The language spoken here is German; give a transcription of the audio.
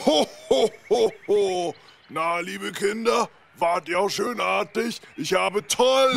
Ho, ho, ho, ho. Na, liebe Kinder, wart ihr auch schön artig? Ich habe toll